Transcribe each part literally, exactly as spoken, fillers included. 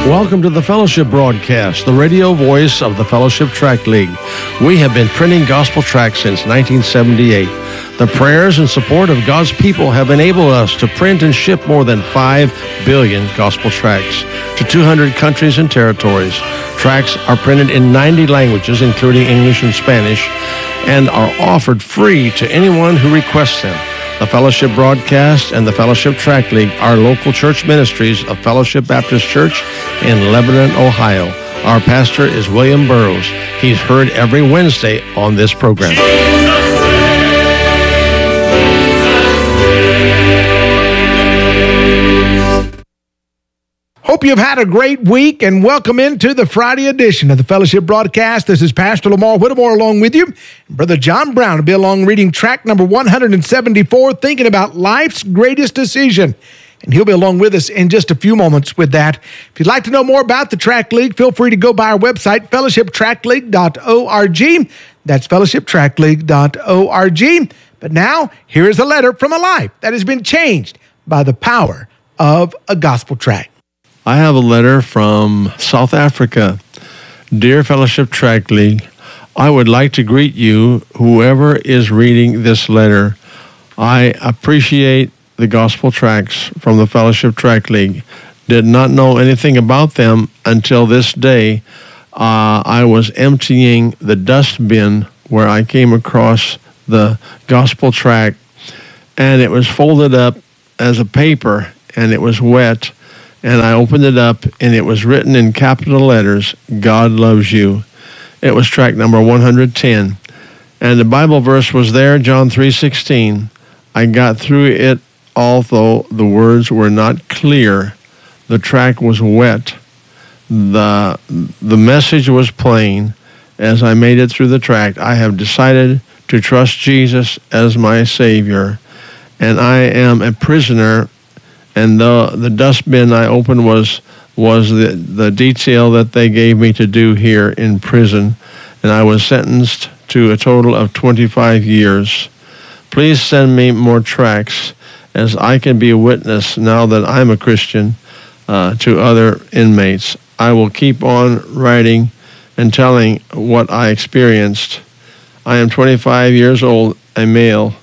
Welcome to the Fellowship Broadcast, the radio voice of the Fellowship Tract League. We have been printing gospel tracts since nineteen seventy-eight. The prayers and support of God's people have enabled us to print and ship more than five billion gospel tracts to two hundred countries and territories. Tracts are printed in ninety languages, including English and Spanish, and are offered free to anyone who requests them. The Fellowship Broadcast and the Fellowship Tract League are local church ministries of Fellowship Baptist Church in Lebanon, Ohio. Our pastor is William Burroughs. He's heard every Wednesday on this program. Hope you've had a great week, and welcome into the Friday edition of the Fellowship Broadcast. This is Pastor Lamar Whittemore along with you. Brother John Brown will be along reading track number one hundred seventy-four, thinking about life's greatest decision. And he'll be along with us in just a few moments with that. If you'd like to know more about the Tract League, feel free to go by our website, fellowship tract league dot org. That's fellowship tract league dot org. But now, here is a letter from a life that has been changed by the power of a gospel tract. I have a letter from South Africa. Dear Fellowship Tract League, I would like to greet you, whoever is reading this letter. I appreciate the gospel tracts from the Fellowship Tract League. Did not know anything about them until this day. Uh, I was emptying the dustbin where I came across the gospel tract, and it was folded up as a paper, and it was wet. And I opened it up, and it was written in capital letters, God loves you. It was track number one hundred ten. And the Bible verse was there, John three sixteen. I got through it, although the words were not clear. The track was wet. The, the message was plain. As I made it through the track, I have decided to trust Jesus as my Savior. And I am a prisoner. And the the dustbin I opened was was the, the detail that they gave me to do here in prison. And I was sentenced to a total of twenty-five years. Please send me more tracts, as I can be a witness now that I'm a Christian uh, to other inmates. I will keep on writing and telling what I experienced. I am twenty-five years old, a male,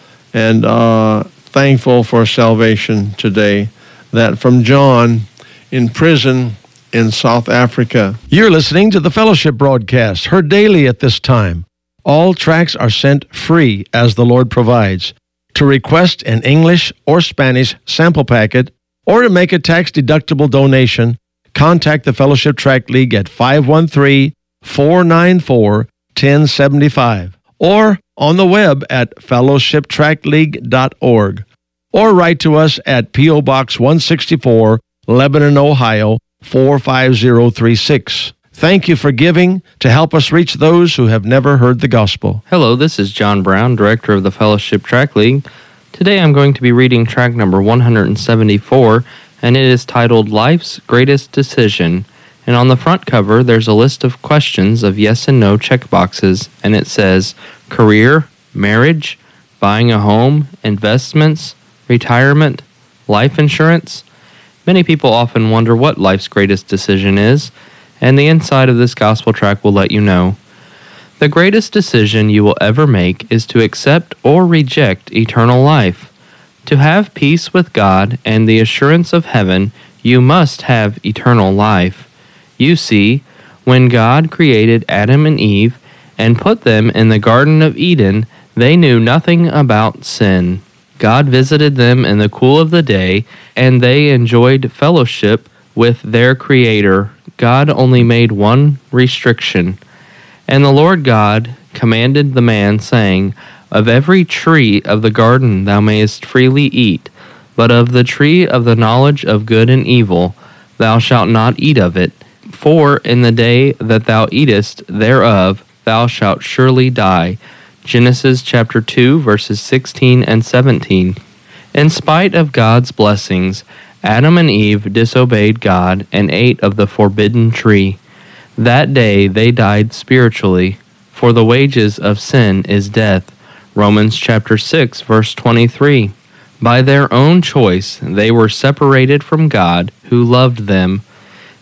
and uh, thankful for salvation today. That from John in prison in South Africa. You're listening to the Fellowship Broadcast, heard daily at this time. All tracts are sent free as the Lord provides. To request an English or Spanish sample packet or to make a tax-deductible donation, contact the Fellowship Tract League at five one three, four nine four, one oh seven five or on the web at fellowship tract league dot org, or write to us at P O. Box one sixty-four, Lebanon, Ohio, four five zero three six. Thank you for giving to help us reach those who have never heard the gospel. Hello, this is John Brown, Director of the Fellowship Tract League. Today I'm going to be reading track number one hundred seventy-four, and it is titled Life's Greatest Decision. And on the front cover, there's a list of questions of yes and no checkboxes, and it says career, marriage, buying a home, investments, retirement, life insurance. Many people often wonder what life's greatest decision is, and the inside of this gospel tract will let you know. The greatest decision you will ever make is to accept or reject eternal life. To have peace with God and the assurance of heaven, you must have eternal life. You see, when God created Adam and Eve and put them in the Garden of Eden, they knew nothing about sin. God visited them in the cool of the day, and they enjoyed fellowship with their Creator. God only made one restriction. And the Lord God commanded the man, saying, Of every tree of the garden thou mayest freely eat, but of the tree of the knowledge of good and evil thou shalt not eat of it. For in the day that thou eatest thereof thou shalt surely die. Genesis chapter two, verses sixteen and seventeen. In spite of God's blessings, Adam and Eve disobeyed God and ate of the forbidden tree. That day they died spiritually, for the wages of sin is death. Romans chapter six, verse twenty-three. By their own choice they were separated from God, who loved them.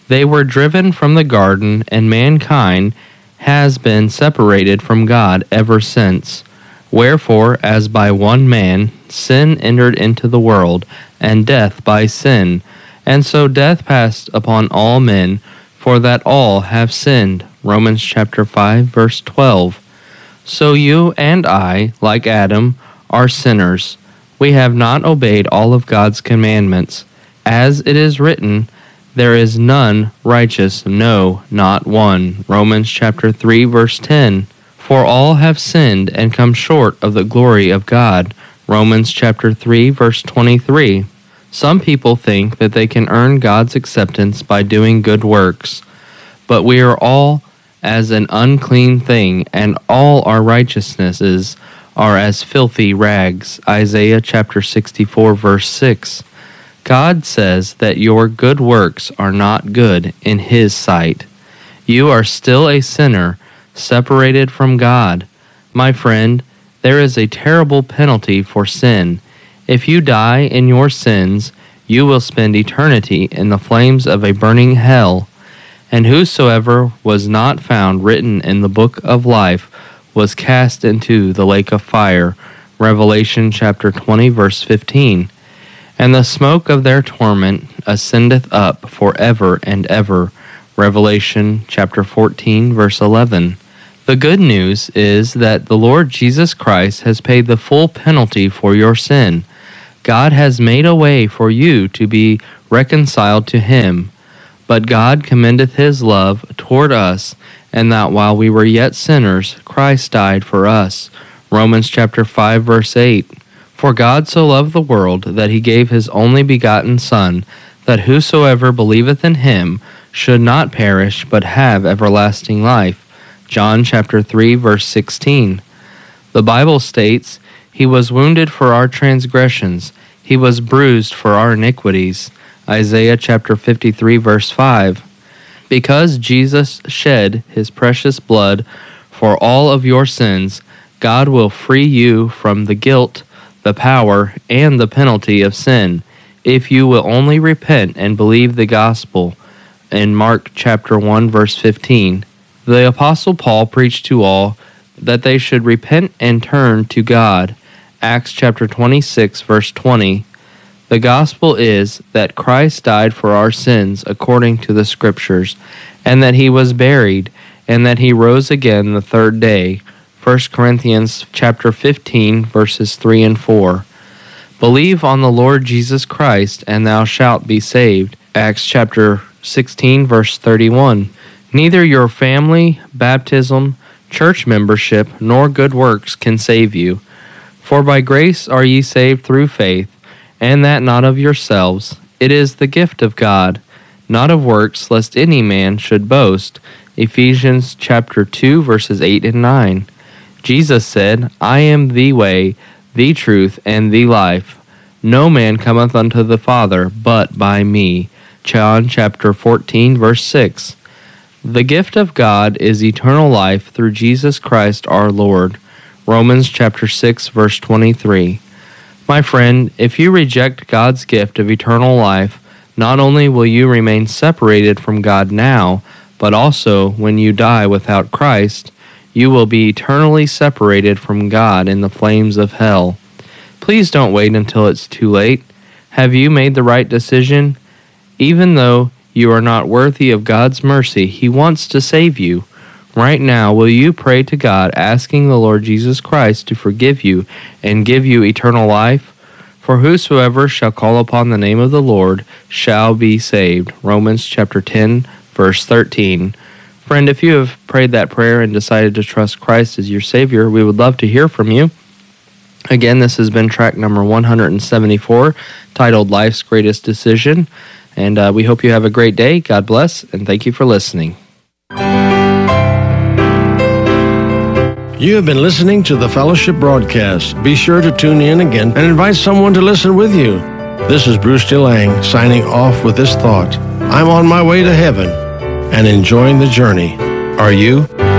They were driven from the garden, and mankind has been separated from God ever since. Wherefore, as by one man sin entered into the world, and death by sin, and so death passed upon all men, for that all have sinned. Romans chapter five, verse twelve. So you and I, like Adam, are sinners. We have not obeyed all of God's commandments. As it is written, there is none righteous, no, not one. Romans chapter three, verse ten. For all have sinned and come short of the glory of God. Romans chapter three, verse twenty-three. Some people think that they can earn God's acceptance by doing good works, but we are all as an unclean thing, and all our righteousnesses are as filthy rags. Isaiah chapter sixty-four, verse six. God says that your good works are not good in His sight. You are still a sinner, separated from God. My friend, there is a terrible penalty for sin. If you die in your sins, you will spend eternity in the flames of a burning hell. And whosoever was not found written in the book of life was cast into the lake of fire. Revelation chapter twenty, verse fifteen. And the smoke of their torment ascendeth up for ever and ever. Revelation chapter fourteen, verse eleven. The good news is that the Lord Jesus Christ has paid the full penalty for your sin. God has made a way for you to be reconciled to Him. But God commendeth His love toward us, and that while we were yet sinners, Christ died for us. Romans chapter five, verse eight. For God so loved the world that He gave His only begotten Son, that whosoever believeth in Him should not perish, but have everlasting life. John chapter three, verse sixteen. The Bible states, He was wounded for our transgressions, He was bruised for our iniquities. Isaiah chapter fifty-three, verse five. Because Jesus shed His precious blood for all of your sins, God will free you from the guilt, the power, and the penalty of sin, if you will only repent and believe the gospel. In Mark chapter one, verse fifteen. The Apostle Paul preached to all that they should repent and turn to God. Acts chapter twenty-six, verse twenty. The gospel is that Christ died for our sins according to the Scriptures, and that He was buried, and that He rose again the third day. First Corinthians chapter fifteen, verses three and four. Believe on the Lord Jesus Christ, and thou shalt be saved. Acts chapter sixteen, verse thirty-one. Neither your family, baptism, church membership, nor good works can save you. For by grace are ye saved through faith, and that not of yourselves. It is the gift of God, not of works, lest any man should boast. Ephesians chapter two, verses eight and nine. Jesus said, I am the way, the truth, and the life. No man cometh unto the Father but by me. John chapter fourteen, verse six. The gift of God is eternal life through Jesus Christ our Lord. Romans chapter six, verse twenty-three. My friend, if you reject God's gift of eternal life, not only will you remain separated from God now, but also when you die without Christ, you will be eternally separated from God in the flames of hell. Please don't wait until it's too late. Have you made the right decision? Even though you are not worthy of God's mercy, He wants to save you. Right now, will you pray to God, asking the Lord Jesus Christ to forgive you and give you eternal life? For whosoever shall call upon the name of the Lord shall be saved. Romans chapter ten, verse thirteen. Friend, if you have prayed that prayer and decided to trust Christ as your Savior, we would love to hear from you. Again, this has been track number one hundred seventy-four, titled Life's Greatest Decision. And uh, we hope you have a great day. God bless, and thank you for listening. You have been listening to the Fellowship Broadcast. Be sure to tune in again and invite someone to listen with you. This is Bruce DeLang signing off with this thought. I'm on my way to heaven and enjoying the journey. Are you?